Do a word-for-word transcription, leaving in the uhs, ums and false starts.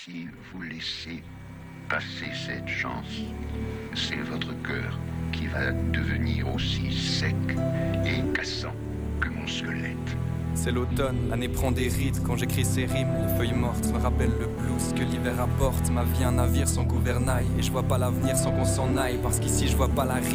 Si vous laissez passer cette chance, c'est votre cœur qui va devenir aussi sec et cassant que mon squelette. C'est l'automne, l'année prend des rides. Quand j'écris ces rimes, les feuilles mortes me rappellent le blues que l'hiver apporte. Ma vie un navire sans gouvernail, et je vois pas l'avenir sans qu'on s'en aille. Parce qu'ici je vois pas la rive.